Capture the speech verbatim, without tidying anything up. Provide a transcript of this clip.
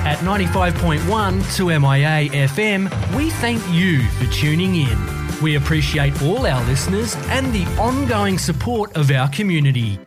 At ninety-five point one two M I A F M, we thank you for tuning in. We appreciate all our listeners and the ongoing support of our community.